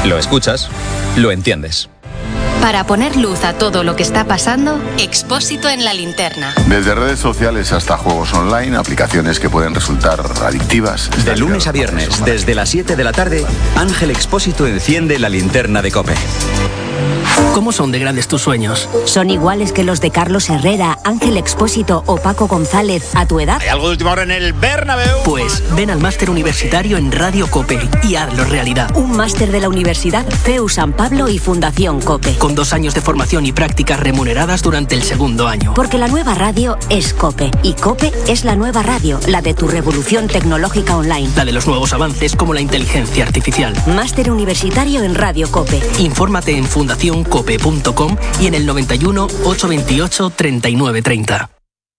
Lo escuchas, lo entiendes. Para poner luz a todo lo que está pasando, Expósito en la linterna. Desde redes sociales hasta juegos online, aplicaciones que pueden resultar adictivas. De lunes a viernes, desde las 7 de la tarde, Ángel Expósito enciende la linterna de COPE. ¿Cómo son de grandes tus sueños? ¿Son iguales que los de Carlos Herrera, Ángel Expósito o Paco González a tu edad? ¿Hay algo de última hora en el Bernabéu? Pues ven al máster universitario en Radio COPE y hazlo realidad. Un máster de la Universidad CEU San Pablo y Fundación COPE. Con 2 años de formación y prácticas remuneradas durante el segundo año. Porque la nueva radio es COPE. Y COPE es la nueva radio, la de tu revolución tecnológica online. La de los nuevos avances como la inteligencia artificial. Máster universitario en Radio COPE. Infórmate en fundacioncope.com y en el 91 828 3930.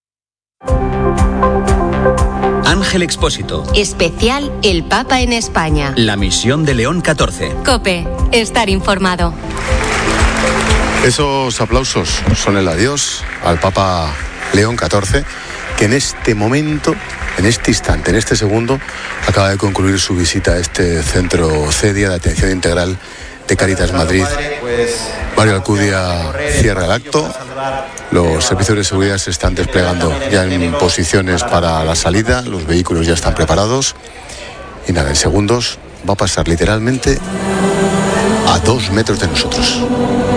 Ángel Expósito. Especial El Papa en España. La misión de León XIV. COPE. Estar informado. Esos aplausos son el adiós al Papa León XIV, que en este momento, en este instante, en este segundo, acaba de concluir su visita a este centro CEDIA de atención integral de Cáritas Madrid. Mario Alcudia cierra el acto. Los servicios de seguridad se están desplegando ya en posiciones para la salida. Los vehículos ya están preparados. Y nada, en segundos va a pasar literalmente a 2 metros de nosotros.